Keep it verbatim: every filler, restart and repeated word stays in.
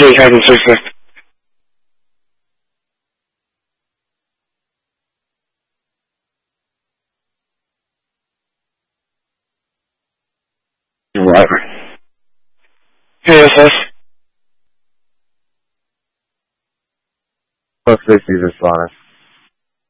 J Captain six six. Right. K S S. Plus sixty is Sonic.